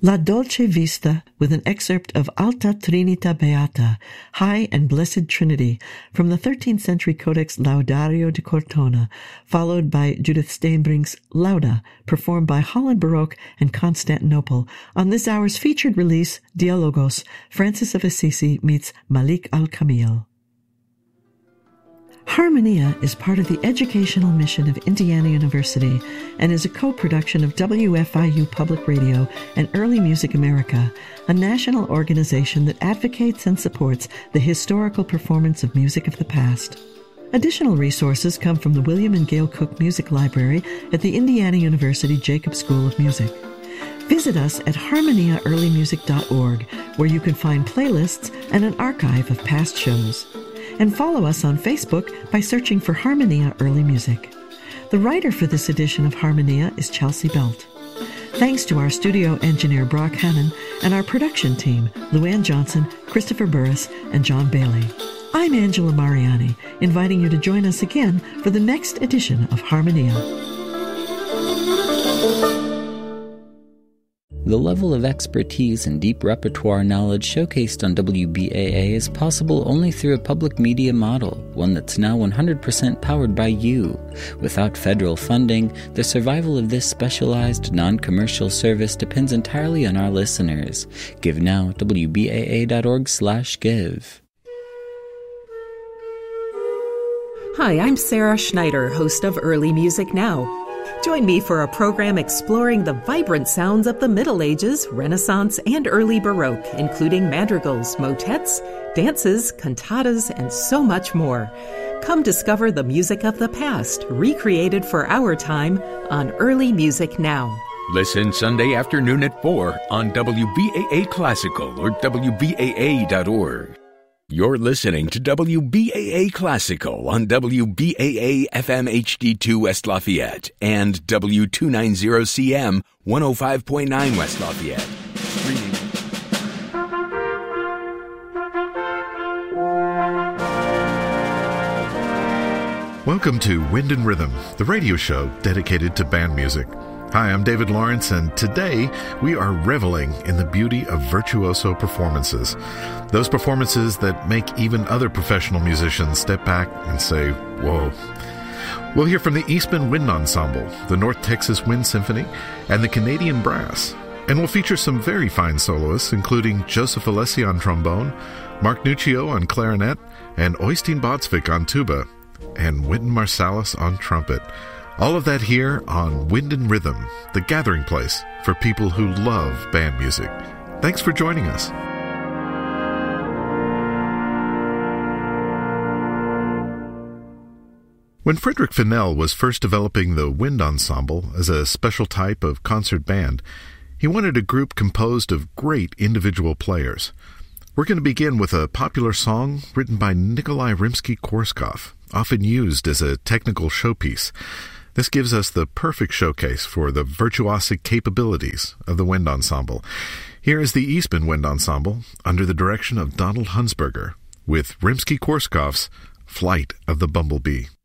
La Dolce Vista with an excerpt of Alta Trinita Beata, High and Blessed Trinity, from the 13th century Codex Laudario de Cortona, followed by Judith Steinbrink's Lauda, performed by Holland Baroque and Constantinople, on this hour's featured release, Dialogos, Francis of Assisi meets Malik al-Kamil. Harmonia is part of the educational mission of Indiana University and is a co-production of WFIU Public Radio and Early Music America, a national organization that advocates and supports the historical performance of music of the past. Additional resources come from the William and Gail Cook Music Library at the Indiana University Jacobs School of Music. Visit us at harmoniaearlymusic.org, where you can find playlists and an archive of past shows. And follow us on Facebook by searching for Harmonia Early Music. The writer for this edition of Harmonia is Chelsea Belt. Thanks to our studio engineer Brock Hannon and our production team, Luann Johnson, Christopher Burris, and John Bailey. I'm Angela Mariani, inviting you to join us again for the next edition of Harmonia. The level of expertise and deep repertoire knowledge showcased on WBAA is possible only through a public media model, one that's now 100% powered by you. Without federal funding, the survival of this specialized, non-commercial service depends entirely on our listeners. Give now, wbaa.org/give. Hi, I'm Sarah Schneider, host of Early Music Now. Join me for a program exploring the vibrant sounds of the Middle Ages, Renaissance, and early Baroque, including madrigals, motets, dances, cantatas, and so much more. Come discover the music of the past, recreated for our time on Early Music Now. Listen Sunday afternoon at 4 on WBAA Classical or WBAA.org. You're listening to WBAA Classical on WBAA FM HD2 West Lafayette and W290CM 105.9 West Lafayette. Welcome to Wind and Rhythm, the radio show dedicated to band music. Hi, I'm David Lawrence, and today we are reveling in the beauty of virtuoso performances. Those performances that make even other professional musicians step back and say, whoa. We'll hear from the Eastman Wind Ensemble, the North Texas Wind Symphony, and the Canadian Brass. And we'll feature some very fine soloists, including Joseph Alessi on trombone, Mark Nuccio on clarinet, and Oystein Botsvik on tuba, and Wynton Marsalis on trumpet. All of that here on Wind and Rhythm, the gathering place for people who love band music. Thanks for joining us. When Frederick Fennell was first developing the Wind Ensemble as a special type of concert band, he wanted a group composed of great individual players. We're going to begin with a popular song written by Nikolai Rimsky-Korsakov, often used as a technical showpiece. This gives us the perfect showcase for the virtuosic capabilities of the Wind Ensemble. Here is the Eastman Wind Ensemble under the direction of Donald Hunsberger with Rimsky-Korsakov's Flight of the Bumblebee.